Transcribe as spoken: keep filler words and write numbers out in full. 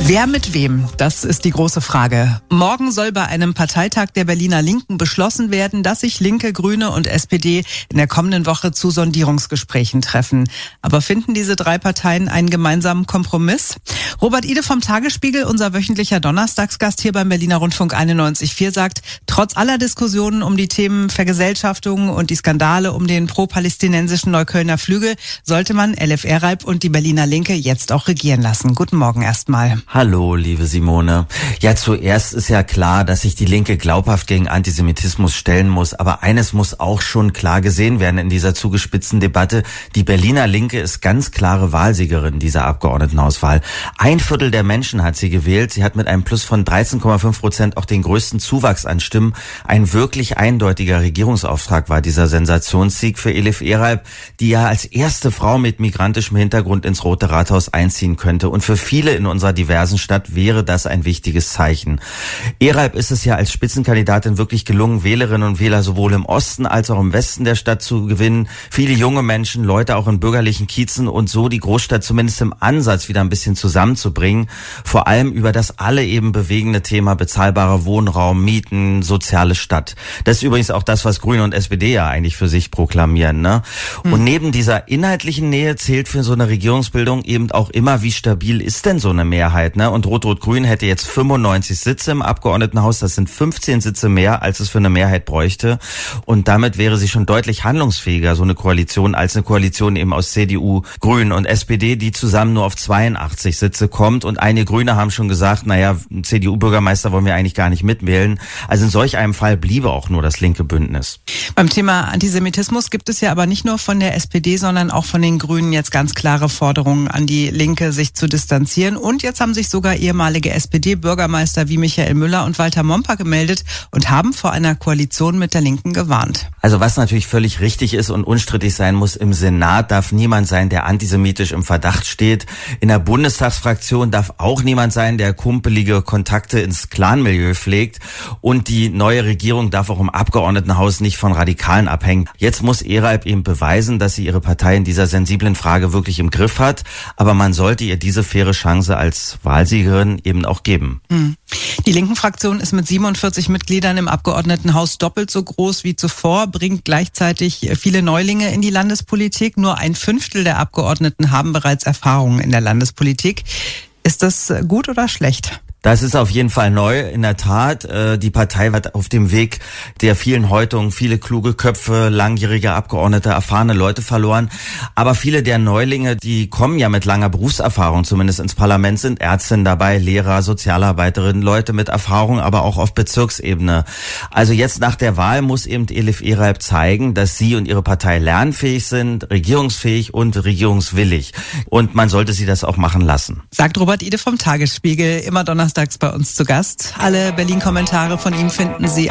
Wer mit wem? Das ist die große Frage. Morgen soll bei einem Parteitag der Berliner Linken beschlossen werden, dass sich Linke, Grüne und S P D in der kommenden Woche zu Sondierungsgesprächen treffen. Aber finden diese drei Parteien einen gemeinsamen Kompromiss? Robert Ide vom Tagesspiegel, unser wöchentlicher Donnerstagsgast hier beim Berliner Rundfunk einundneunzig Komma vier, sagt, trotz aller Diskussionen um die Themen Vergesellschaftung und die Skandale um den pro-palästinensischen Neuköllner Flügel sollte man L F R-Reib und die Berliner Linke jetzt auch regieren lassen. Guten Morgen erstmal. Hallo, liebe Simone. Ja, zuerst ist ja klar, dass sich die Linke glaubhaft gegen Antisemitismus stellen muss. Aber eines muss auch schon klar gesehen werden in dieser zugespitzten Debatte. Die Berliner Linke ist ganz klare Wahlsiegerin dieser Abgeordnetenhauswahl. Ein Viertel der Menschen hat sie gewählt. Sie hat mit einem Plus von dreizehn Komma fünf Prozent auch den größten Zuwachs an Stimmen. Ein wirklich eindeutiger Regierungsauftrag war dieser Sensationssieg für Elif Eralp, die ja als erste Frau mit migrantischem Hintergrund ins Rote Rathaus einziehen könnte. Und für viele in unserer diversen Stadt wäre das ein wichtiges Zeichen. Eralp ist es ja als Spitzenkandidatin wirklich gelungen, Wählerinnen und Wähler sowohl im Osten als auch im Westen der Stadt zu gewinnen. Viele junge Menschen, Leute auch in bürgerlichen Kiezen und so die Großstadt zumindest im Ansatz wieder ein bisschen zusammenzubringen. Vor allem über das alle eben bewegende Thema bezahlbarer Wohnraum, Mieten, soziale Stadt. Das ist übrigens auch das, was Grüne und S P D ja eigentlich für sich proklamieren, ne? Mhm. Und neben dieser inhaltlichen Nähe zählt für so eine Regierungsbildung eben auch immer, wie stabil ist denn so eine Mehrheit, ne? Und Rot-Rot-Grün hätte jetzt fünfundneunzig Sitze im Abgeordnetenhaus. Das sind fünfzehn Sitze mehr, als es für eine Mehrheit bräuchte. Und damit wäre sie schon deutlich handlungsfähiger, so eine Koalition, als eine Koalition eben aus C D U, Grünen und S P D, die zusammen nur auf zweiundachtzig Sitze kommt. Und einige Grüne haben schon gesagt, naja, C D U-Bürgermeister wollen wir eigentlich gar nicht mitwählen. Also in solch einem Fall bliebe auch nur das linke Bündnis. Beim Thema Antisemitismus gibt es ja aber nicht nur von der S P D, sondern auch von den Grünen jetzt ganz klare Forderungen an die Linke, sich zu distanzieren. Und jetzt haben sich sogar ehemalige S P D-Bürgermeister wie Michael Müller und Walter Momper gemeldet und haben vor einer Koalition mit der Linken gewarnt. Also was natürlich völlig richtig ist und unstrittig sein muss, im Senat darf niemand sein, der antisemitisch im Verdacht steht. In der Bundestagsfraktion darf auch niemand sein, der kumpelige Kontakte ins Clanmilieu pflegt. Und die neue Regierung darf auch im Abgeordnetenhaus nicht von Radikalen abhängen. Jetzt muss Eralp eben beweisen, dass sie ihre Partei in dieser sensiblen Frage wirklich im Griff hat. Aber man sollte ihr diese faire Chance als Wahlsiegerin eben auch geben. Hm. Die Linken-Fraktion ist mit siebenundvierzig Mitgliedern im Abgeordnetenhaus doppelt so groß wie zuvor, bringt gleichzeitig viele Neulinge in die Landespolitik. Nur ein Fünftel der Abgeordneten haben bereits Erfahrungen in der Landespolitik. Ist das gut oder schlecht? Das ist auf jeden Fall neu, in der Tat. Die Partei war auf dem Weg der vielen Häutungen, viele kluge Köpfe, langjährige Abgeordnete, erfahrene Leute verloren. Aber viele der Neulinge, die kommen ja mit langer Berufserfahrung zumindest ins Parlament, sind Ärztinnen dabei, Lehrer, Sozialarbeiterinnen, Leute mit Erfahrung, aber auch auf Bezirksebene. Also jetzt nach der Wahl muss eben Elif Eralp zeigen, dass sie und ihre Partei lernfähig sind, regierungsfähig und regierungswillig. Und man sollte sie das auch machen lassen. Sagt Robert Ide vom Tagesspiegel, immer Donnerstags bei uns zu Gast. Alle Berlin-Kommentare von ihm finden Sie